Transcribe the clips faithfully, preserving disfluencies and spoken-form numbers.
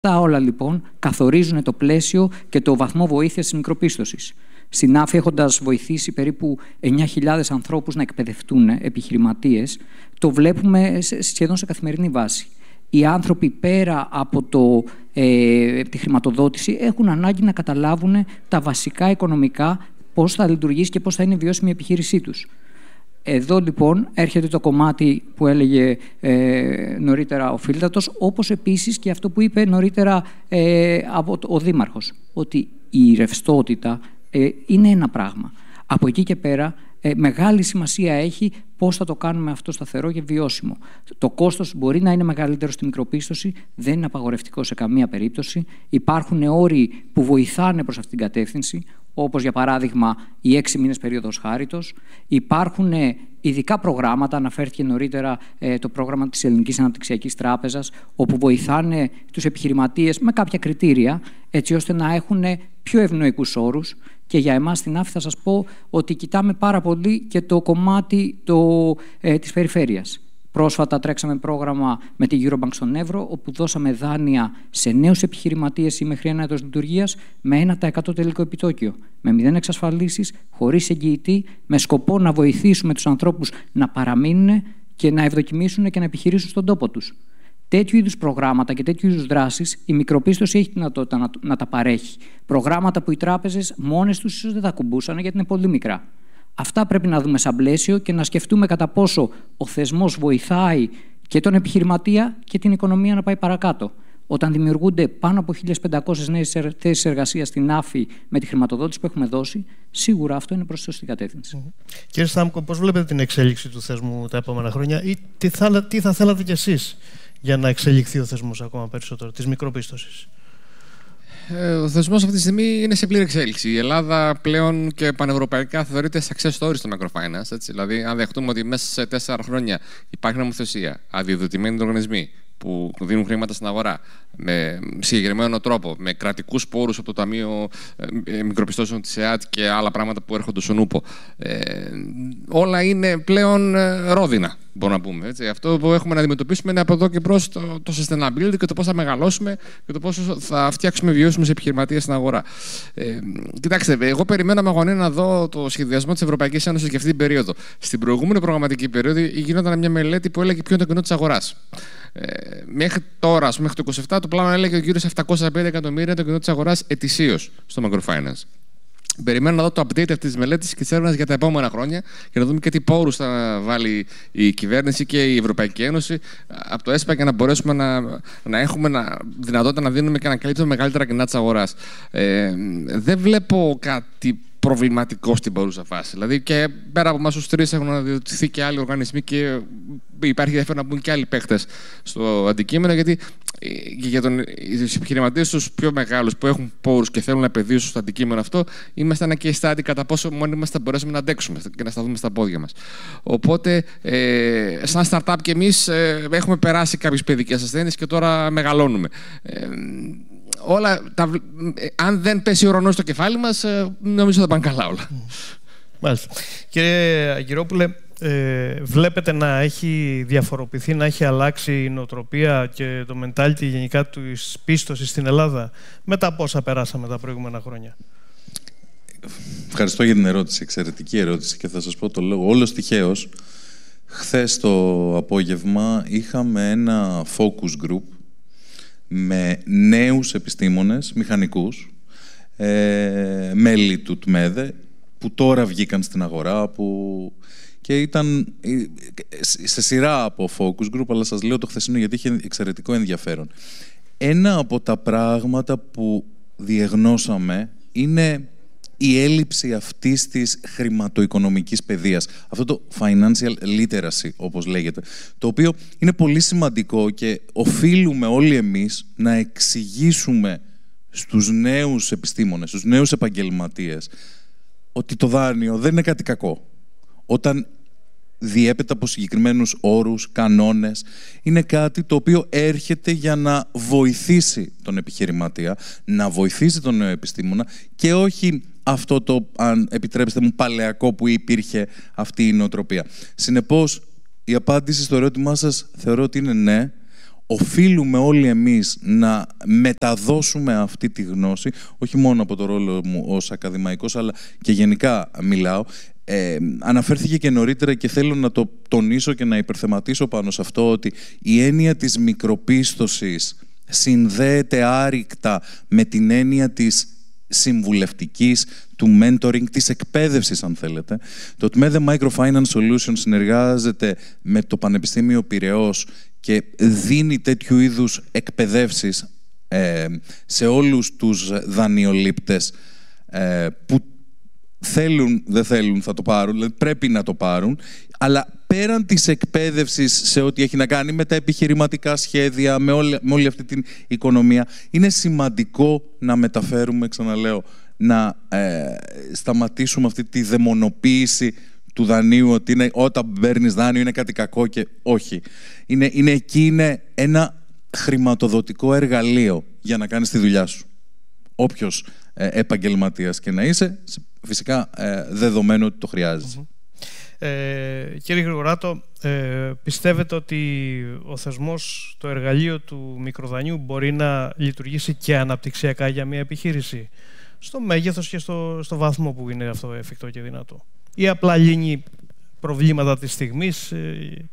Τα όλα λοιπόν καθορίζουν το πλαίσιο και το βαθμό βοήθειας της μικροπίστωσης. Στην ΑΦΗ, έχοντας βοηθήσει περίπου εννιά χιλιάδες ανθρώπους να εκπαιδευτούν επιχειρηματίες, το βλέπουμε σχεδόν σε καθημερινή βάση. Οι άνθρωποι πέρα από το, ε, τη χρηματοδότηση έχουν ανάγκη να καταλάβουν τα βασικά οικονομικά, πώς θα λειτουργήσει και πώς θα είναι βιώσιμη η επιχείρησή τους. Εδώ λοιπόν έρχεται το κομμάτι που έλεγε ε, νωρίτερα ο Φίλτατος, όπως επίσης και αυτό που είπε νωρίτερα ε, από το, ο Δήμαρχος, ότι η ρευστότητα ε, είναι ένα πράγμα. Από εκεί και πέρα ε, μεγάλη σημασία έχει πώς θα το κάνουμε αυτό σταθερό και βιώσιμο. Το κόστος μπορεί να είναι μεγαλύτερο στη μικροπίστωση, δεν είναι απαγορευτικό σε καμία περίπτωση. Υπάρχουν όροι που βοηθάνε προς αυτήν την κατεύθυνση, όπως για παράδειγμα η έξι μήνες περίοδος χάριτος. Υπάρχουν ειδικά προγράμματα, αναφέρθηκε νωρίτερα ε, το πρόγραμμα της Ελληνικής Αναπτυξιακής Τράπεζας, όπου βοηθάνε τους επιχειρηματίες με κάποια κριτήρια, έτσι ώστε να έχουν πιο ευνοϊκούς όρους. Και για εμάς στην ΑΦΗ θα σας πω ότι κοιτάμε πάρα πολύ και το κομμάτι το, ε, της περιφέρειας. Πρόσφατα τρέξαμε πρόγραμμα με τη Eurobank στον Εύρο, όπου δώσαμε δάνεια σε νέους επιχειρηματίες ή μέχρι ένα έτος λειτουργίας με ένα τοις εκατό τελικό επιτόκιο. Με μηδέν εξασφαλίσεις, χωρίς εγγυητή, με σκοπό να βοηθήσουμε τους ανθρώπους να παραμείνουν και να ευδοκιμήσουν και να επιχειρήσουν στον τόπο τους. Τέτοιου είδους προγράμματα και τέτοιου είδους δράσεις η μικροπίστωση έχει τη δυνατότητα να, να τα παρέχει. Προγράμματα που οι τράπεζες μόνες τους ίσως δεν τα κουμπούσαν γιατί είναι πολύ μικρά. Αυτά πρέπει να δούμε σαν πλαίσιο και να σκεφτούμε κατά πόσο ο θεσμός βοηθάει και τον επιχειρηματία και την οικονομία να πάει παρακάτω. Όταν δημιουργούνται πάνω από χίλιες πεντακόσιες νέες θέσεις εργασίας στην ΑΦΗ με τη χρηματοδότηση που έχουμε δώσει, σίγουρα αυτό είναι προς τη σωστή κατεύθυνση. Mm-hmm. Κύριε Στάμκο, πώς βλέπετε την εξέλιξη του θεσμού τα επόμενα χρόνια ή τι θα, τι θα θέλατε κι εσείς για να εξελιχθεί ο θεσμός ακόμα περισσότερο της μικροπίστωσης? Ο θεσμός αυτή τη στιγμή είναι σε πλήρη εξέλιξη. Η Ελλάδα πλέον και πανευρωπαϊκά θεωρείται success story στο microfinance. Έτσι. Δηλαδή, αν δεχτούμε ότι μέσα σε τέσσερα χρόνια υπάρχει νομοθεσία, αδειοδοτημένοι οργανισμοί που δίνουν χρήματα στην αγορά με συγκεκριμένο τρόπο, με κρατικούς πόρους από το Ταμείο Μικροπιστώσεων της ΕΑΤ και άλλα πράγματα που έρχονται στον Ούπο. Ε, όλα είναι πλέον ρόδινα, μπορούμε να πούμε. Έτσι. Αυτό που έχουμε να αντιμετωπίσουμε είναι από εδώ και μπρος το, το sustainability και το πώς θα μεγαλώσουμε και το πώς θα φτιάξουμε βιώσιμες επιχειρηματίες στην αγορά. Ε, κοιτάξτε, εγώ περιμένω με αγωνία να δω το σχεδιασμό της Ευρωπαϊκής Ένωσης για αυτή την περίοδο. Στην προηγούμενη προγραμματική περίοδο γινόταν μια μελέτη που έλεγε ποιο είναι το κενό της αγοράς. Ε, μέχρι τώρα, ας πούμε, μέχρι το είκοσι επτά, το πλάνο έλεγε γύρω σε επτακόσια πέντε εκατομμύρια το κενό της αγοράς ετησίως στο microfinance. Περιμένω να δω το update αυτή τη μελέτη και τη έρευνα για τα επόμενα χρόνια και να δούμε και τι πόρους θα βάλει η κυβέρνηση και η Ευρωπαϊκή Ένωση από το ΕΣΠΑ για να μπορέσουμε να, να έχουμε να, δυνατότητα να δίνουμε και να καλύπτουμε μεγαλύτερα κενά της αγοράς. Ε, δεν βλέπω κάτι προβληματικό στην παρούσα φάση. Δηλαδή, και πέρα από εμάς τους τρεις έχουν αναδειωθεί και άλλοι οργανισμοί και υπάρχει ενδιαφέρον να μπουν και άλλοι παίχτες στο αντικείμενο, γιατί για τον, οι επιχειρηματίες τους πιο μεγάλους που έχουν πόρους και θέλουν να επενδύσουν στο αντικείμενο αυτό, είμαστε ένα case study κατά πόσο μόνοι μας θα μπορέσουμε να αντέξουμε και να σταθούμε στα πόδια μας. Οπότε, ε, σαν startup και εμείς ε, έχουμε περάσει κάποιες παιδικές ασθένειες και τώρα μεγαλώνουμε. Ε, όλα τα, αν δεν πέσει ο ουρανός στο κεφάλι μας, νομίζω θα πάνε καλά όλα. Μάλιστα. Κύριε Αγκυρόπουλε, ε, βλέπετε να έχει διαφοροποιηθεί, να έχει αλλάξει η νοοτροπία και το mentality γενικά της πίστοσης στην Ελλάδα μετά από όσα περάσαμε τα προηγούμενα χρόνια? Ευχαριστώ για την ερώτηση. Εξαιρετική ερώτηση και θα σας πω το λόγο. Όλος τυχαίως, χθες το απόγευμα είχαμε ένα focus group με νέους επιστήμονες, μηχανικούς, ε, μέλη του ΤΜΕΔΕ, που τώρα βγήκαν στην αγορά που... και ήταν σε σειρά από focus group, αλλά σας λέω το χθεσινό γιατί είχε εξαιρετικό ενδιαφέρον. Ένα από τα πράγματα που διεγνώσαμε είναι η έλλειψη αυτής της χρηματοοικονομικής παιδείας. Αυτό το financial literacy, όπως λέγεται, το οποίο είναι πολύ σημαντικό και οφείλουμε όλοι εμείς να εξηγήσουμε στους νέους επιστήμονες, στους νέους επαγγελματίες, ότι το δάνειο δεν είναι κάτι κακό. Όταν διέπεται από συγκεκριμένους όρους, κανόνες, είναι κάτι το οποίο έρχεται για να βοηθήσει τον επιχειρηματία, να βοηθήσει τον νέο επιστήμονα και όχι αυτό το, αν επιτρέψετε μου, παλαιακό που υπήρχε αυτή η νοοτροπία. Συνεπώς, η απάντηση στο ερώτημά σας θεωρώ ότι είναι ναι. οφείλουμε όλοι εμείς να μεταδώσουμε αυτή τη γνώση, όχι μόνο από το ρόλο μου ως ακαδημαϊκός, αλλά και γενικά μιλάω. Ε, αναφέρθηκε και νωρίτερα και θέλω να το τονίσω και να υπερθεματίσω πάνω σε αυτό, ότι η έννοια της μικροπίστωσης συνδέεται άρρηκτα με την έννοια της συμβουλευτικής, του mentoring, της εκπαίδευσης, αν θέλετε. Το τμήμα Microfinance Solutions συνεργάζεται με το Πανεπιστήμιο Πειραιώς και δίνει τέτοιου είδους εκπαιδεύσεις ε, σε όλους τους δανειολήπτες ε, που θέλουν, δεν θέλουν, θα το πάρουν, δηλαδή πρέπει να το πάρουν, αλλά πέραν της εκπαίδευσης σε ό,τι έχει να κάνει με τα επιχειρηματικά σχέδια, με όλη, με όλη αυτή την οικονομία, είναι σημαντικό να μεταφέρουμε, ξαναλέω, να ε, σταματήσουμε αυτή τη δαιμονοποίηση του δανείου, ότι είναι, όταν παίρνεις δάνειο είναι κάτι κακό και όχι. Είναι, είναι εκεί είναι ένα χρηματοδοτικό εργαλείο για να κάνεις τη δουλειά σου. Όποιος ε, επαγγελματίας και να είσαι, φυσικά ε, δεδομένου ότι το χρειάζεσαι. Mm-hmm. Ε, κύριε Γρηγοράτο, ε, πιστεύετε ότι ο θεσμός, το εργαλείο του μικροδανείου μπορεί να λειτουργήσει και αναπτυξιακά για μια επιχείρηση, στο μέγεθος και στο, στο βαθμό που είναι αυτό εφικτό και δυνατό, ή απλά λύνει προβλήματα της στιγμής? Ε...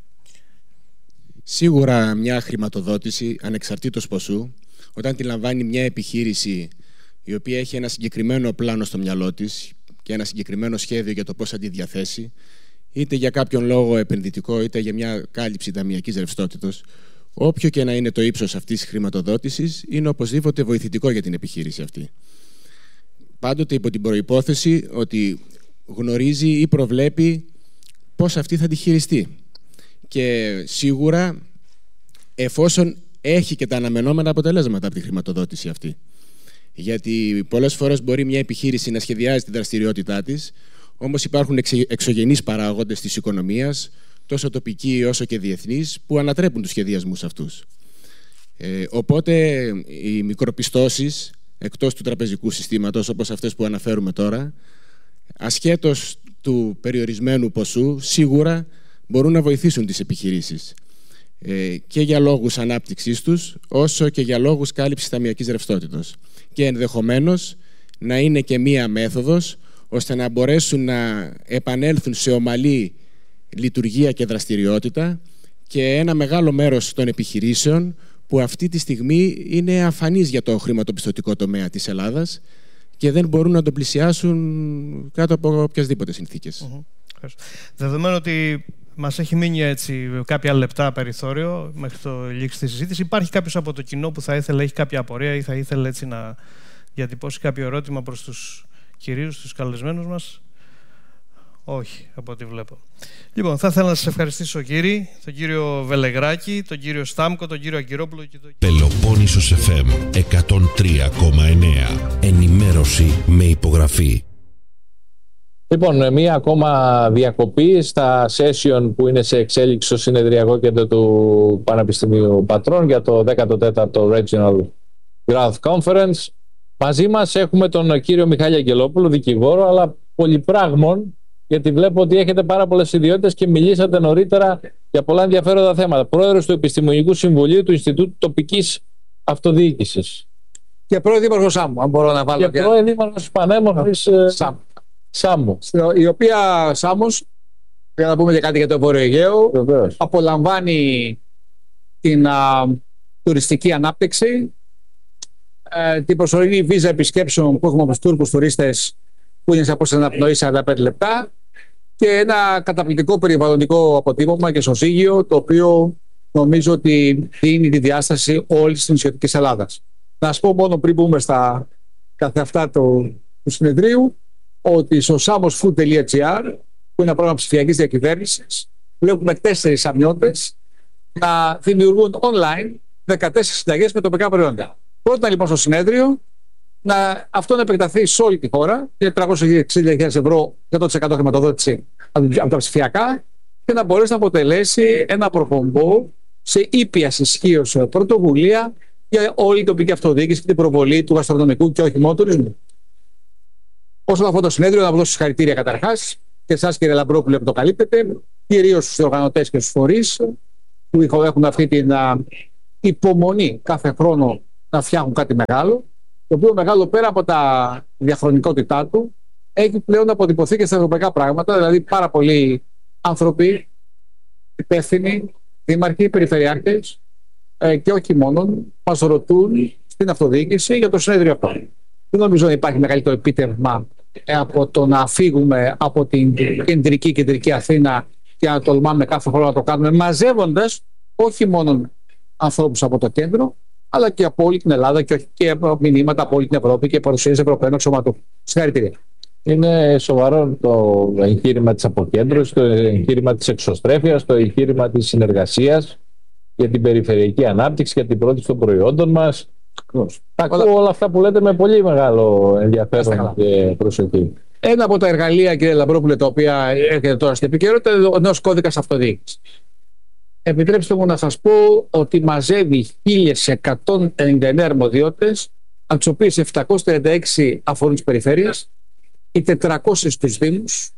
Σίγουρα μια χρηματοδότηση ανεξαρτήτως ποσού, όταν τη λαμβάνει μια επιχείρηση η οποία έχει ένα συγκεκριμένο πλάνο στο μυαλό της και ένα συγκεκριμένο σχέδιο για το πώς θα τη διαθέσει, είτε για κάποιον λόγο επενδυτικό, είτε για μια κάλυψη ταμειακής ρευστότητος, όποιο και να είναι το ύψος αυτής της χρηματοδότησης, είναι οπωσδήποτε βοηθητικό για την επιχείρηση αυτή. Πάντοτε υπό την προϋπόθεση ότι γνωρίζει ή προβλέπει πώς αυτή θα τη χειριστεί. Και σίγουρα εφόσον έχει και τα αναμενόμενα αποτελέσματα από τη χρηματοδότηση αυτή. Γιατί πολλές φορές μπορεί μια επιχείρηση να σχεδιάζει τη δραστηριότητά της, όμως υπάρχουν εξωγενείς παράγοντες της οικονομίας, τόσο τοπικοί όσο και διεθνείς, που ανατρέπουν τους σχεδιασμούς αυτούς. Ε, οπότε οι μικροπιστώσεις εκτός του τραπεζικού συστήματος, όπως αυτές που αναφέρουμε τώρα, ασχέτως του περιορισμένου ποσού, σίγουρα μπορούν να βοηθήσουν τις επιχειρήσεις. Ε, και για λόγους ανάπτυξής τους, όσο και για λόγους κάλυψης ταμειακής ρευστότητος. Και ενδεχομένως να είναι και μία μέθοδος ώστε να μπορέσουν να επανέλθουν σε ομαλή λειτουργία και δραστηριότητα και ένα μεγάλο μέρος των επιχειρήσεων που αυτή τη στιγμή είναι αφανής για το χρηματοπιστωτικό τομέα της Ελλάδας και δεν μπορούν να το πλησιάσουν κάτω από οποιασδήποτε συνθήκες. Mm-hmm. Δεδομένου ότι μας έχει μείνει έτσι κάποια λεπτά περιθώριο μέχρι το λήξη της συζήτησης, υπάρχει κάποιος από το κοινό που θα ήθελε, έχει κάποια απορία ή θα ήθελε έτσι να διατυπώσει κάποιο ερώτημα προς τους κυρίους, τους καλεσμένους μας? Όχι, από ό,τι βλέπω. Λοιπόν, θα ήθελα να σας ευχαριστήσω, κύριοι, τον κύριο Βελεγράκη, τον κύριο Στάμκο, τον κύριο Αγκυρόπουλο και τον... Πελοπόννησος εφ εμ εκατόν τρία κόμμα εννέα. Ενημέρωση με υπογραφή. Λοιπόν, μία ακόμα διακοπή στα session που είναι σε εξέλιξη στο συνεδριακό κέντρο του Πανεπιστημίου Πατρών για το δέκατο τέταρτο Regional Growth Conference. Μαζί μας έχουμε τον κύριο Μιχάλη Αγγελόπουλο, δικηγόρο, αλλά πολυπράγμων, γιατί βλέπω ότι έχετε πάρα πολλές ιδιότητες και μιλήσατε νωρίτερα για πολλά ενδιαφέροντα θέματα. Πρόεδρος του Επιστημονικού Συμβουλίου του Ινστιτούτου Τοπικής Αυτοδιοίκησης. Και πρώην δήμαρχος Σάμου, αν μπορώ να βάλω. Και πρώην δήμαρχος πανέμορφης Σάμου. Σάμου. Η οποία Σάμος, για να πούμε και κάτι για το Βόρειο Αιγαίο, βεβαίως, απολαμβάνει την α, τουριστική ανάπτυξη, ε, την προσωρινή βίζα επισκέψεων που έχουμε από τους Τούρκους τουρίστες που είναι σε απόσταση αναπνοή σαράντα πέντε λεπτά και ένα καταπληκτικό περιβαλλοντικό αποτύπωμα και ισοζύγιο, το οποίο νομίζω ότι δίνει τη διάσταση όλης της νησιωτικής Ελλάδας. Να σας πω μόνο πριν μπούμε στα καθεαυτά του, του συνεδρίου, ότι στο samos food τελεία gr, που είναι ένα πρόγραμμα ψηφιακής διακυβέρνησης, βλέπουμε τέσσερις αμοιότες να δημιουργούν online δεκατέσσερις συνταγές με τοπικά προϊόντα. Πρώτα λοιπόν στο συνέδριο, να, αυτό να επεκταθεί σε όλη τη χώρα, είναι τριακόσιες εξήντα χιλιάδες ευρώ, εκατό τοις εκατό χρηματοδότηση από τα ψηφιακά, και να μπορέσει να αποτελέσει ένα προπομπό σε ήπια ισχύως πρωτοβουλία για όλη την τοπική αυτοδιοίκηση και την προβολή του γαστρονομικού και όχι μόνο τουρισμού. Όσον αφορά το συνέδριο, να δώσω συγχαρητήρια καταρχάς και εσάς, κύριε Λαμπρόπουλε, που το καλύπτετε, κυρίως στους οργανωτές και στους φορείς που έχουν αυτή την, υπομονή κάθε χρόνο να φτιάχνουν κάτι μεγάλο, το οποίο μεγάλο πέρα από τα διαχρονικότητά του έχει πλέον αποτυπωθεί και στα ευρωπαϊκά πράγματα, δηλαδή πάρα πολλοί άνθρωποι, υπεύθυνοι, δήμαρχοι, περιφερειάρχες ε, και όχι μόνο, μας ρωτούν στην αυτοδιοίκηση για το συνέδριο αυτό. Δεν νομίζω να υπάρχει μεγαλύτερο επίτευγμα ε, από το να φύγουμε από την κεντρική κεντρική Αθήνα και να τολμάμε κάθε χρόνο να το κάνουμε, μαζεύοντας όχι μόνο ανθρώπους από το κέντρο, αλλά και από όλη την Ελλάδα και, και μηνύματα από όλη την Ευρώπη και παρουσίαση Ευρωπαίων αξιωματούχων. Συγχαρητήρια. Είναι σοβαρό το εγχείρημα της αποκέντρωσης, το εγχείρημα της εξωστρέφειας, το εγχείρημα της συνεργασίας για την περιφερειακή ανάπτυξη, για την πρόθεση των προϊόντων μας. Τα ακούω όλα αυτά που λέτε με πολύ μεγάλο ενδιαφέρον και προσοχή. Ένα από τα εργαλεία, κύριε Λαμπρόπουλε, τα οποία έρχεται τώρα στην επικαιρότητα, είναι ο νέος κώδικας αυτοδιοίκησης. Επιτρέψτε μου να σας πω ότι μαζεύει χίλιες εκατόν ενενήντα εννέα αρμοδιότητες, από τις οποίες επτακόσιες τριάντα έξι αφορούν τις περιφέρειες, οι τετρακόσιες τους δήμους,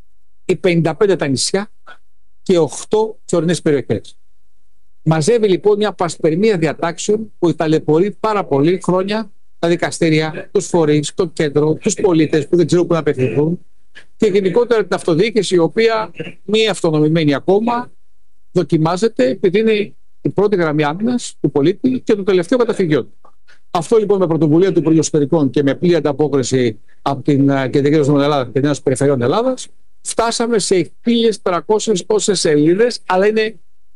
οι πενήντα πέντε τα νησιά και οκτώ τις ορεινές περιοχές. Μαζεύει λοιπόν μια πασπερμία διατάξεων που ταλαιπωρεί πάρα πολύ χρόνια τα δικαστήρια, τους φορείς, το κέντρο, τους πολίτες που δεν ξέρουν πού να απευθυνθούν και γενικότερα την αυτοδιοίκηση, η οποία μη αυτονομημένη ακόμα δοκιμάζεται επειδή είναι η πρώτη γραμμή άμυνας του πολίτη και το τελευταίο καταφυγιό του. Αυτό λοιπόν με πρωτοβουλία του Υπουργείου Εσωτερικών και με πλήρη ανταπόκριση από την Κεντρική Δοσμονία Ελλάδα και την Ένωση Περιφερειών Ελλάδας, φτάσαμε σε χίλιες τριακόσιες τόσες σελίδες, αλλά είναι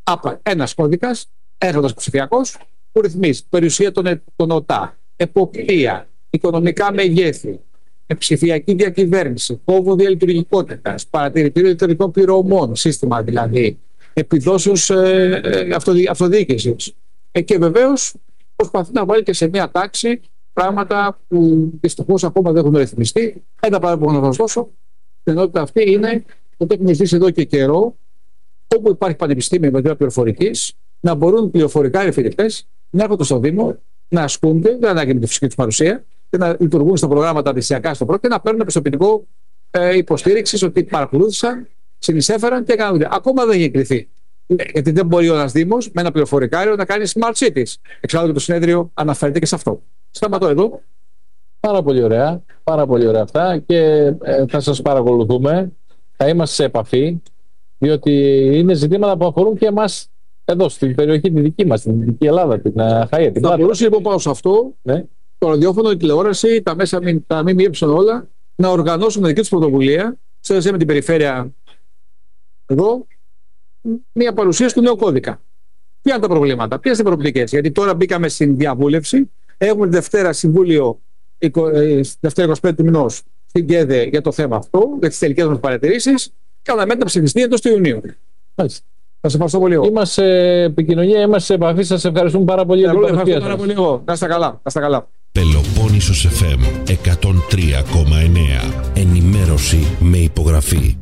ένας κώδικας, έρχοντας ψηφιακός, που ρυθμίζει περιουσία των, των ΟΤΑ, εποπτεία, οικονομικά μεγέθη, ψηφιακή διακυβέρνηση, φόβο διαλειτουργικότητας, παρατηρητήριο λειτουργικών πληρωμών, σύστημα δηλαδή, επιδόσεως ε, ε, αυτοδι, αυτοδιοίκησης. Ε, και βεβαίως προσπαθεί να βάλει και σε μια τάξη πράγματα που δυστυχώς ακόμα δεν έχουν ρυθμιστεί. Ένα πράγμα που να σας δώσω, την ενότητα αυτή είναι ότι έχουμε ζήσει εδώ και καιρό, όπου υπάρχει πανεπιστήμιο με δύο πληροφορικής, να μπορούν πληροφορικά οι φοιτητές να έρχονται στο Δήμο, να ασκούνται, δεν ανάγκη με τη φυσική του παρουσία, και να λειτουργούν στα προγράμματα δυσιακά στο πρώτο και να παίρνουν πιστοποιητικό ε, υποστήριξη ότι παρακολούθησαν, συνεισέφεραν και έκαναν δουλειά. Ακόμα δεν έχει εγκριθεί. Γιατί δεν μπορεί ο ένας Δήμος με ένα πληροφορικάριο να κάνει smart cities. Εξάλλου και το συνέδριο αναφέρεται και σε αυτό. Σταματώ εδώ. Πάρα πολύ ωραία. Πάρα πολύ ωραία αυτά και ε, θα σας παρακολουθούμε. Θα είμαστε σε επαφή, διότι είναι ζητήματα που αφορούν και εμάς εδώ στην περιοχή τη δική μας, στην Δυτική Ελλάδα, την Αχαΐα. Την θα μπορούσε λοιπόν πάνω σε αυτό, ναι, το ραδιόφωνο, η τηλεόραση, τα μέσα, τα ΜΜΕ όλα, να οργανώσουν με δική τους πρωτοβουλία, σε με την περιφέρεια εδώ, μια παρουσίαση του νέου κώδικα. Ποια είναι τα προβλήματα, ποιες είναι οι προοπτικές? Γιατί τώρα μπήκαμε στην διαβούλευση, έχουμε τη Δευτέρα Συμβούλιο, Δευτέρα είκοσι πέντε του μηνός, στην ΚΕΔΕ για το θέμα αυτό, για τις τελικές μας παρατηρήσεις, και αναμένεται να ψηφιστεί εντός του Ιουνίου. Μάλιστα. Σας ευχαριστώ πολύ. Είμαστε σε επικοινωνία, είμαστε σε επαφή. Σας ευχαριστούμε πάρα πολύ για την παρουσία σας. Πάρα πολύ εγώ. Να είστε καλά. Να είστε καλά. Πελοπόννησος εφ εμ εκατόν τρία κόμμα εννέα. Ενημέρωση με υπογραφή.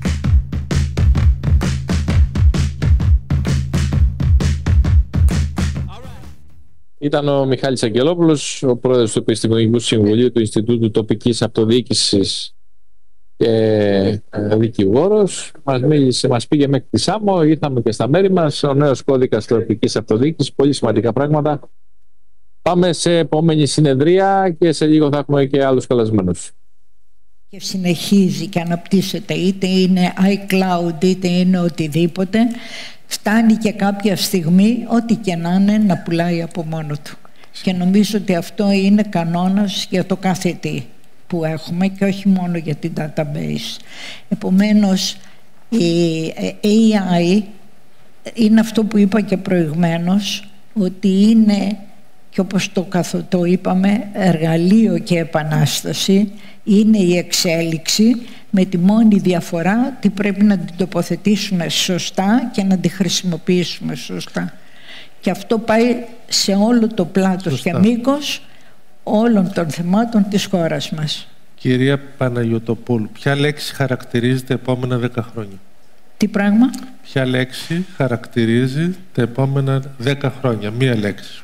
Ήταν ο Μιχάλης Αγγελόπουλος, ο πρόεδρος του Επιστημονικού Συμβουλίου του Ινστιτούτου Τοπικής Αυτοδιοίκησης και δικηγόρος. Μας μίλησε, μας πήγε μέχρι τη Σάμο, ήρθαμε και στα μέρη μας. Ο νέος κώδικας τοπικής αυτοδιοίκησης, πολύ σημαντικά πράγματα. Πάμε σε επόμενη συνεδρία και σε λίγο θα έχουμε και άλλους καλεσμένους. Και συνεχίζει και αναπτύσσεται, είτε είναι iCloud είτε είναι οτιδήποτε. Φτάνει και κάποια στιγμή, ό,τι και να είναι, να πουλάει από μόνο του. Και νομίζω ότι αυτό είναι κανόνας για το κάθε τι που έχουμε και όχι μόνο για την database. Επομένως, η έι άι είναι αυτό που είπα και προηγουμένως, ότι είναι, και όπως το, το είπαμε, εργαλείο και επανάσταση, είναι η εξέλιξη, με τη μόνη διαφορά ότι πρέπει να την τοποθετήσουμε σωστά και να τη χρησιμοποιήσουμε σωστά. Και αυτό πάει σε όλο το πλάτος σωστά και μήκος όλων των θεμάτων της χώρας μας. Κυρία Παναγιωτοπούλου, ποια λέξη χαρακτηρίζει τα επόμενα δέκα χρόνια? Τι πράγμα? Ποια λέξη χαρακτηρίζει τα επόμενα δέκα χρόνια? Μία λέξη.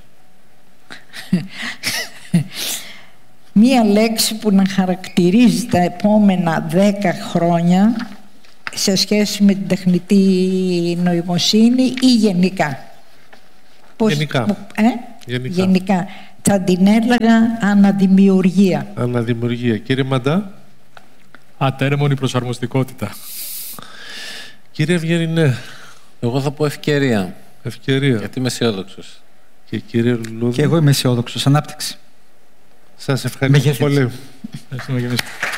Μία λέξη που να χαρακτηρίζει τα επόμενα δέκα χρόνια σε σχέση με την τεχνητή νοημοσύνη ή γενικά. Πώς, γενικά. Ε? γενικά. Γενικά. Θα την έλεγα αναδημιουργία. Αναδημιουργία. Κύριε Μαντά. Ατέρμονη προσαρμοστικότητα. Κύριε Ευγερινέ. Εγώ θα πω ευκαιρία. Ευκαιρία. Γιατί είμαι αισιόδοξος. Και κύριε Λουλούδη. Και εγώ είμαι αισιόδοξος. Ανάπτυξη. Σας ευχαριστώ πολύ. Ευχαριστούμε και εμείς.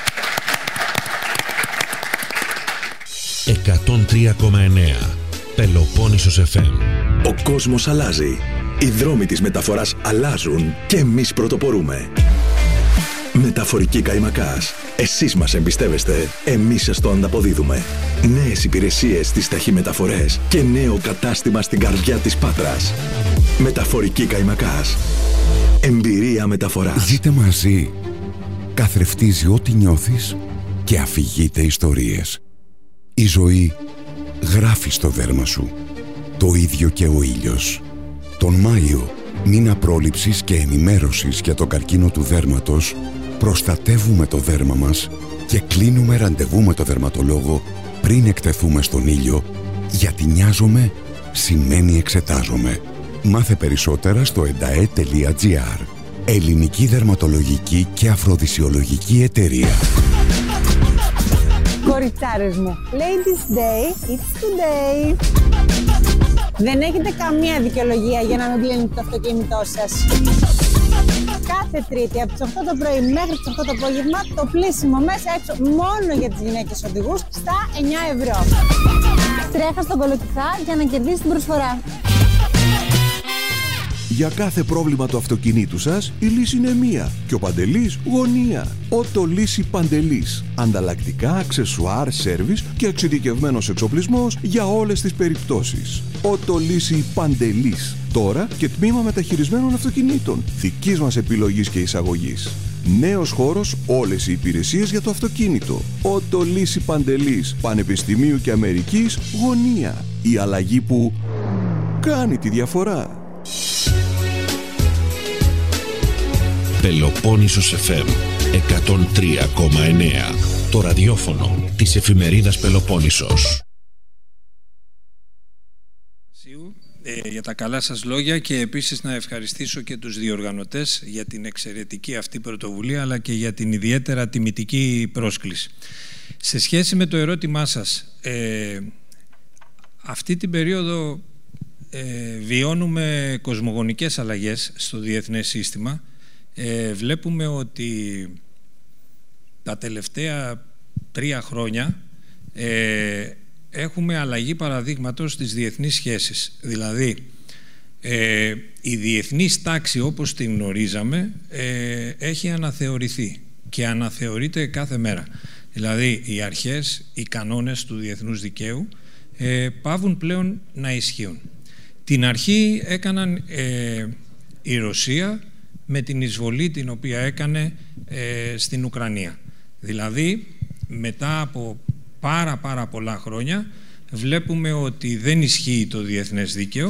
εκατόν τρία κόμμα εννέα Πελοπόννησος εφ εμ. Ο κόσμος αλλάζει. Οι δρόμοι της μεταφοράς αλλάζουν και εμείς πρωτοπορούμε. Μεταφορική Καϊμακάς. Εσείς μας εμπιστεύεστε, εμείς σας το ανταποδίδουμε. Νέες υπηρεσίες στις ταχυμεταφορές και νέο κατάστημα στην καρδιά της Πάτρας. Μεταφορική Καϊμακάς. Εμπειρία μεταφοράς. Ζείτε μαζί. Καθρεφτίζει ό,τι νιώθεις και αφηγείται ιστορίες. Η ζωή γράφει στο δέρμα σου. Το ίδιο και ο ήλιος. Τον Μάιο, μήνα πρόληψης και ενημέρωσης για τον καρκίνο του δέρματος, προστατεύουμε το δέρμα μας και κλείνουμε ραντεβού με το δερματολόγο πριν εκτεθούμε στον ήλιο, γιατί νοιάζομαι σημαίνει εξετάζομαι. Μάθε περισσότερα στο εντα-ε τελεία τζι άρ. Ελληνική Δερματολογική και Αφροδισιολογική Εταιρεία. Κοριτσάρες μου, Ladies Day, it's today. Δεν έχετε καμία δικαιολογία για να μην πλύνετε το αυτοκίνητό σας. Κάθε Τρίτη από τις οκτώ το πρωί μέχρι τις οκτώ το απόγευμα το πλύσιμο μέσα έξω μόνο για τις γυναίκες οδηγούς στα εννιά ευρώ. Τρέχα στον Κολοκυθά για να κερδίσει την προσφορά. Για κάθε πρόβλημα του αυτοκινήτου σας, η λύση είναι μία και ο Παντελής γωνία. Ότο Λύση Παντελής. Ανταλλακτικά, αξεσουάρ, σέρβις και εξειδικευμένος εξοπλισμός για όλες τις περιπτώσεις. Ότο Λύση Παντελής. Τώρα και τμήμα μεταχειρισμένων αυτοκινήτων. Δικής μας επιλογής και εισαγωγής. Νέος χώρος, όλες οι υπηρεσίες για το αυτοκίνητο. Ότο Λύση Παντελής. Πανεπιστημίου και Αμερικής, γωνία. Η αλλαγή που κάνει τη διαφορά. Πελοπόννησος εφ εμ εκατόν τρία κόμμα εννέα. Το ραδιόφωνο της εφημερίδας Πελοπόννησος. Ε, για τα καλά σας λόγια και επίσης να ευχαριστήσω και τους διοργανωτές για την εξαιρετική αυτή πρωτοβουλία αλλά και για την ιδιαίτερα τιμητική πρόσκληση. Σε σχέση με το ερώτημά σας, ε, αυτή την περίοδο ε, βιώνουμε κοσμογονικές αλλαγές στο διεθνές σύστημα. Ε, βλέπουμε ότι τα τελευταία τρία χρόνια ε, έχουμε αλλαγή παραδείγματος στις διεθνείς σχέσεις. Δηλαδή, ε, η διεθνής τάξη όπως την γνωρίζαμε ε, έχει αναθεωρηθεί και αναθεωρείται κάθε μέρα. Δηλαδή, οι αρχές, οι κανόνες του διεθνούς δικαίου ε, πάβουν πλέον να ισχύουν. Την αρχή έκαναν ε, η Ρωσία με την εισβολή την οποία έκανε ε, στην Ουκρανία. Δηλαδή, μετά από πάρα πάρα πολλά χρόνια βλέπουμε ότι δεν ισχύει το διεθνές δίκαιο,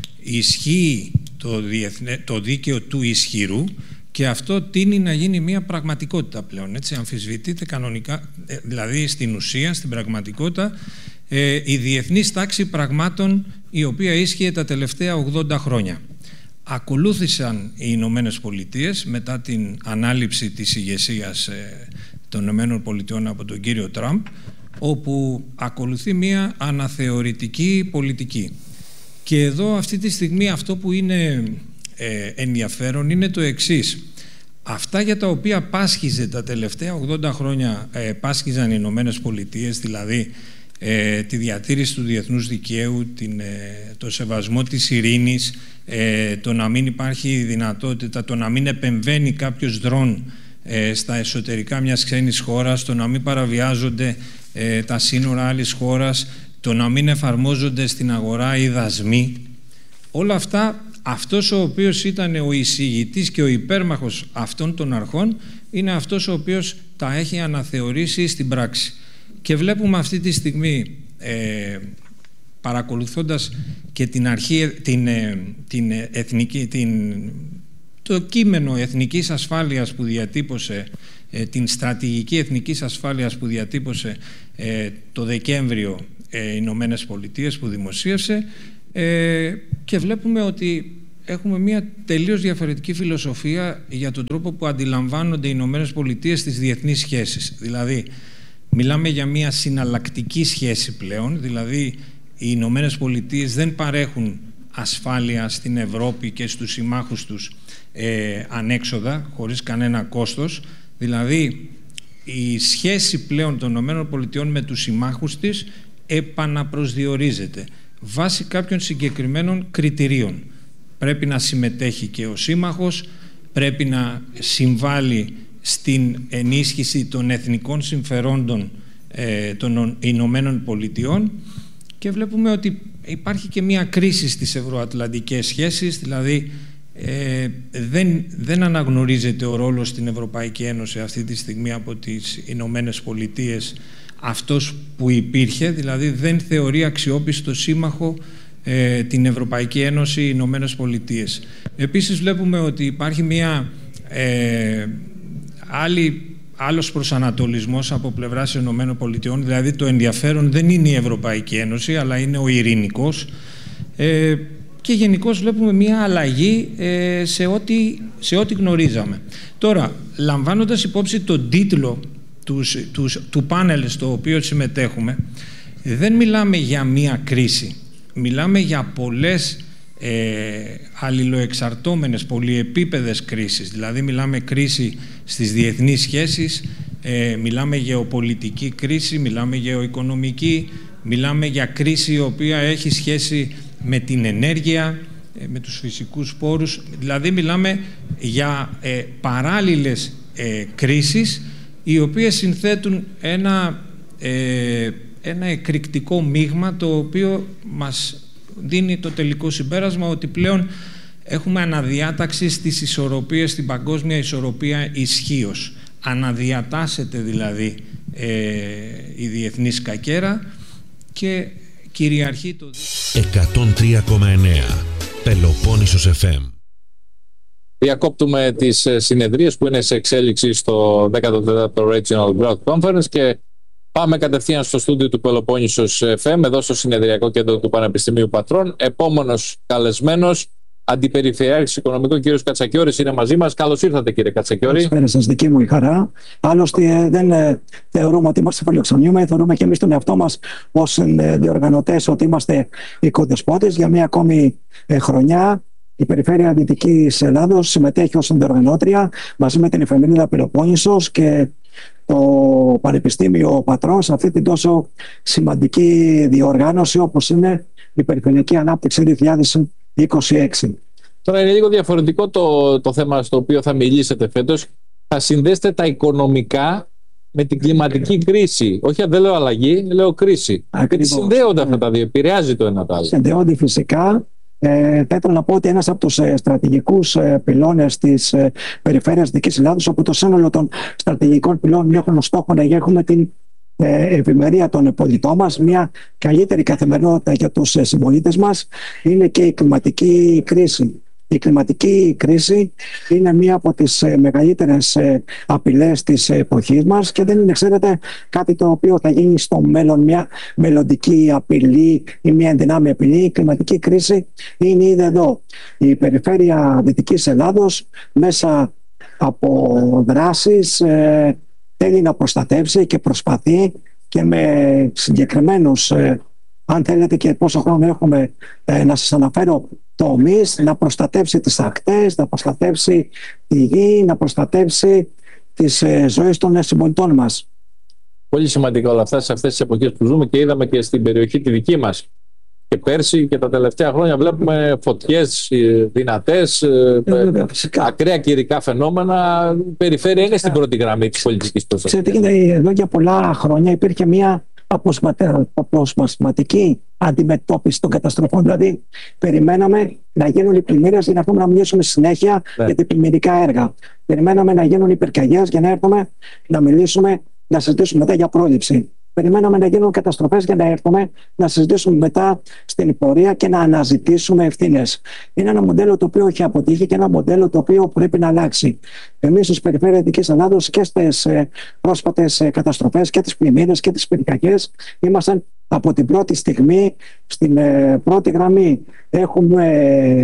ισχύει το, διεθνέ, το δίκαιο του ισχυρού και αυτό τείνει να γίνει μια πραγματικότητα πλέον. Έτσι, αμφισβητείται κανονικά, δηλαδή στην ουσία, στην πραγματικότητα, ε, η διεθνής τάξη πραγμάτων η οποία ίσχυε τα τελευταία ογδόντα χρόνια. Ακολούθησαν οι Ηνωμένες Πολιτείες μετά την ανάληψη της ηγεσίας ε, των Ηνωμένων Πολιτειών από τον κύριο Τραμπ, όπου ακολουθεί μια αναθεωρητική πολιτική. Και εδώ αυτή τη στιγμή αυτό που είναι ε, ενδιαφέρον είναι το εξής. Αυτά για τα οποία πάσχιζε τα τελευταία ογδόντα χρόνια, ε, πάσχιζαν οι Ηνωμένες Πολιτείες, δηλαδή ε, τη διατήρηση του διεθνούς δικαίου, την, ε, το σεβασμό της ειρήνης, ε, το να μην υπάρχει δυνατότητα, το να μην επεμβαίνει κάποιος δρόν ε, στα εσωτερικά μιας ξένης χώρας, το να μην παραβιάζονται ε, τα σύνορα άλλης χώρας, το να μην εφαρμόζονται στην αγορά οι δασμοί. Όλα αυτά, αυτός ο οποίος ήταν ο εισηγητής και ο υπέρμαχος αυτών των αρχών είναι αυτός ο οποίος τα έχει αναθεωρήσει στην πράξη. Και βλέπουμε αυτή τη στιγμή, ε, παρακολουθώντας και την αρχή, την, ε, την εθνική, την, το κείμενο εθνικής ασφάλειας που διατύπωσε, ε, την στρατηγική εθνικής ασφάλειας που διατύπωσε ε, το Δεκέμβριο ε, οι Ηνωμένες Πολιτείες που δημοσίευσε, ε, και βλέπουμε ότι έχουμε μια τελείως διαφορετική φιλοσοφία για τον τρόπο που αντιλαμβάνονται οι Ηνωμένες Πολιτείες στις διεθνείς σχέσεις. Δηλαδή, μιλάμε για μια συναλλακτική σχέση πλέον, δηλαδή οι Ηνωμένες Πολιτείες δεν παρέχουν ασφάλεια στην Ευρώπη και στους συμμάχους τους ε, ανέξοδα, χωρίς κανένα κόστος. Δηλαδή, η σχέση πλέον των Ηνωμένων Πολιτειών με τους συμμάχους της επαναπροσδιορίζεται βάσει κάποιων συγκεκριμένων κριτηρίων. Πρέπει να συμμετέχει και ο σύμμαχος, πρέπει να συμβάλλει στην ενίσχυση των εθνικών συμφερόντων ε, των Ηνωμένων Πολιτειών, και βλέπουμε ότι υπάρχει και μια κρίση στις ευρωατλαντικές σχέσεις, δηλαδή ε, δεν, δεν αναγνωρίζεται ο ρόλος στην Ευρωπαϊκή Ένωση αυτή τη στιγμή από τις Ηνωμένες Πολιτείες αυτός που υπήρχε, δηλαδή δεν θεωρεί αξιόπιστο σύμμαχο ε, την Ευρωπαϊκή Ένωση οι Ηνωμένες Πολιτείες. Επίσης βλέπουμε ότι υπάρχει μια ε, άλλη άλλος προσανατολισμός από πλευράς των Ηνωμένων Πολιτειών, δηλαδή το ενδιαφέρον δεν είναι η Ευρωπαϊκή Ένωση, αλλά είναι ο ειρηνικός, ε, και γενικώς βλέπουμε μια αλλαγή ε, σε, ό,τι, σε ό,τι γνωρίζαμε. Τώρα, λαμβάνοντας υπόψη τον τίτλο του, του, του πάνελ στο οποίο συμμετέχουμε, δεν μιλάμε για μια κρίση, μιλάμε για πολλές Ε, αλληλοεξαρτώμενες πολυεπίπεδες κρίσεις. Δηλαδή μιλάμε κρίση στις διεθνείς σχέσεις, ε, μιλάμε γεωπολιτική κρίση, μιλάμε γεωοικονομική, μιλάμε για κρίση η οποία έχει σχέση με την ενέργεια, ε, με τους φυσικούς πόρους. Δηλαδή μιλάμε για ε, παράλληλες ε, κρίσεις οι οποίες συνθέτουν ένα, ε, ένα εκρηκτικό μείγμα, το οποίο μας δίνει το τελικό συμπέρασμα ότι πλέον έχουμε αναδιάταξη στις ισορροπίες, στην παγκόσμια ισορροπία ισχύως. Αναδιατάσσεται δηλαδή ε, η διεθνής σκακέρα και κυριαρχεί το... εκατόν τρία κόμμα εννέα Πελοπόννησος εφ εμ. Διακόπτουμε τις συνεδρίες που είναι σε εξέλιξη στο δέκατο τέταρτο Regional Growth Conference και πάμε κατευθείαν στο στούντιο του Πελοπόννησος εφ εμ, εδώ στο συνεδριακό κέντρο του Πανεπιστημίου Πατρών. Επόμενος καλεσμένος, Αντιπεριφερειάρχης Οικονομικών, κύριος Κατσακιώρης, είναι μαζί μας. Καλώς ήρθατε, κύριε Κατσακιώρη. Καλησπέρα σας, δική μου η χαρά. Άλλωστε, δεν ε, θεωρούμε ότι είμαστε φιλοξενούμενοι, θεωρούμε και εμείς τον εαυτό μας ως ε, διοργανωτές ότι είμαστε οικοδεσπότες. Για μία ακόμη ε, χρονιά, η Περιφέρεια Δυτικής Ελλάδος συμμετέχει ως διοργανώτρια μαζί με την εφημερίδα Πελοπόννησος και το Πανεπιστήμιο Πατρών σε αυτή την τόσο σημαντική διοργάνωση όπως είναι η Περιφερειακή Ανάπτυξη δύο χιλιάδες είκοσι έξι. Τώρα είναι λίγο διαφορετικό το, το θέμα στο οποίο θα μιλήσετε φέτος. Θα συνδέσετε τα οικονομικά με την κλιματική κρίση. Όχι, δεν λέω αλλαγή, λέω κρίση. Ακριβώς. Συνδέονται αυτά τα δύο, επηρεάζει το ένα το άλλο. Συνδέονται φυσικά. Ε, θα ήθελα να πω ότι ένας από τους ε, στρατηγικούς ε, πυλώνες της ε, Περιφέρειας Δυτικής Ελλάδος, όπου το σύνολο των στρατηγικών πυλώνων έχουν ως στόχο να έχουμε την ε, ευημερία των πολιτών μας, μια καλύτερη καθημερινότητα για τους ε, συμπολίτες μας, είναι και η κλιματική κρίση. Η κλιματική κρίση είναι μία από τις ε, μεγαλύτερες ε, απειλές της εποχής μας και δεν είναι, ξέρετε, κάτι το οποίο θα γίνει στο μέλλον, μια μελλοντική απειλή ή μια ενδυνάμει απειλή. Η κλιματική κρίση είναι ήδη εδώ. Η Περιφέρεια Δυτικής Ελλάδος μέσα από δράσεις ε, θέλει να προστατεύσει και προσπαθεί και με συγκεκριμένους ε, αν θέλετε και πόσο χρόνο έχουμε ε, να σας αναφέρω τομείς, να προστατεύσει τις ακτές, να προστατεύσει τη γη, να προστατεύσει τις ε, ζωές των συμπολιτών μας. Πολύ σημαντικά όλα αυτά σε αυτές τις εποχές που ζούμε και είδαμε και στην περιοχή τη δική μας. Και πέρσι και τα τελευταία χρόνια βλέπουμε φωτιές δυνατές, ε, ε, ακραία καιρικά φαινόμενα. Η περιφέρεια είναι στην πρώτη γραμμή της πολιτικής προστασίας. Ξέρετε, εδώ για πολλά χρόνια υπήρχε μια αποσπασματική αντιμετώπιση των καταστροφών. Δηλαδή, περιμέναμε να γίνουν οι πλημμύρες για να έρθουμε να μιλήσουμε συνέχεια ναι. για τα πλημμυρικά έργα. Περιμέναμε να γίνουν οι πυρκαγιές για να έρθουμε να μιλήσουμε, να συζητήσουμε μετά για πρόληψη. Περιμέναμε να γίνουν καταστροφές για να έρθουμε να συζητήσουμε μετά στην πορεία και να αναζητήσουμε ευθύνες. Είναι ένα μοντέλο το οποίο έχει αποτύχει και ένα μοντέλο το οποίο πρέπει να αλλάξει. Εμείς ως Περιφέρεια Δυτικής Ελλάδος και στις πρόσφατες καταστροφές και τις πλημμύρες και τις πυρκαγιές ήμασταν από την πρώτη στιγμή στην πρώτη γραμμή. Έχουμε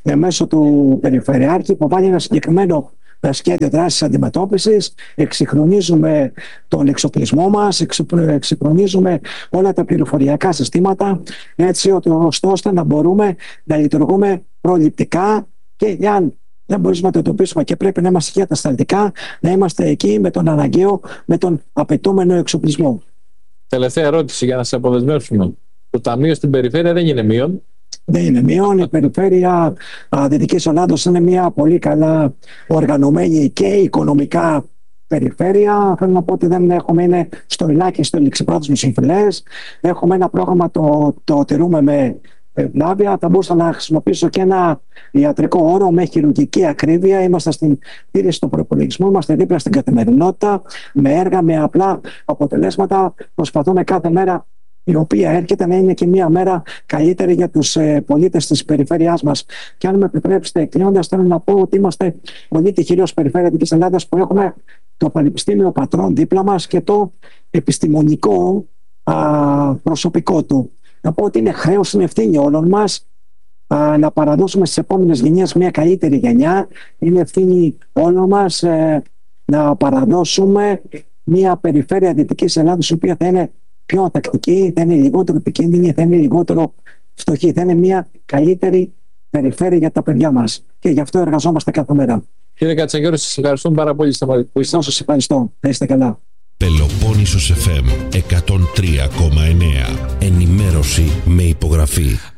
μέσω του Περιφερειάρχη υποβάλλει ένα συγκεκριμένο σχέδιο δράσης αντιμετώπισης, εξυγχρονίζουμε τον εξοπλισμό μας, εξυγχρονίζουμε όλα τα πληροφοριακά συστήματα, έτσι ώστε να μπορούμε να λειτουργούμε προληπτικά και αν δεν μπορούμε να το εντοπίσουμε και πρέπει να είμαστε κατασταλτικά, να είμαστε εκεί με τον αναγκαίο, με τον απαιτούμενο εξοπλισμό. Τελευταία ερώτηση για να σε αποδεσμεύσουμε. Το ταμείο στην περιφέρεια δεν είναι μείον. Δεν είναι μείον. Η περιφέρεια Δυτικής Ελλάδος είναι μια πολύ καλά οργανωμένη και οικονομικά περιφέρεια. Θέλω να πω ότι δεν έχουμε, είναι στο ελάχιστο ληξιπρόθεσμους συμφιλές. Έχουμε ένα πρόγραμμα, το, το τηρούμε με ευλάβεια. Θα μπορούσα να χρησιμοποιήσω και ένα ιατρικό όρο με χειρουργική ακρίβεια. Είμαστε στην τήρηση του προπολογισμού, είμαστε δίπλα στην καθημερινότητα, με έργα, με απλά αποτελέσματα. Προσπαθούμε κάθε μέρα η οποία έρχεται να είναι και μία μέρα καλύτερη για τους ε, πολίτες της περιφέρειάς μας. Και αν με επιτρέψετε, κλείνοντας, θέλω να πω ότι είμαστε πολύ τυχεροί ως περιφέρεια της Ελλάδας που έχουμε το Πανεπιστήμιο Πατρών δίπλα μας και το επιστημονικό α, προσωπικό του. Να πω ότι είναι χρέος, είναι ευθύνη όλων μας α, να παραδώσουμε στις επόμενες γενιές μια καλύτερη γενιά. Είναι ευθύνη όλων μας ε, να παραδώσουμε μια περιφέρεια Δυτικής Ελλάδας η οποία θα είναι πιο ανθεκτική, θα είναι λιγότερο επικίνδυνη, θα είναι λιγότερο φτωχή, θα είναι μια καλύτερη περιφέρεια για τα παιδιά μας. Και γι' αυτό εργαζόμαστε κάθε μέρα. Κύριε Κατσαγιώρη, σας ευχαριστούμε πάρα πολύ που ήσασταν. Σας ευχαριστώ. Να είστε καλά. Πελοπόννησος εφ εμ εκατόν τρία κόμμα εννέα. Ενημέρωση με υπογραφή.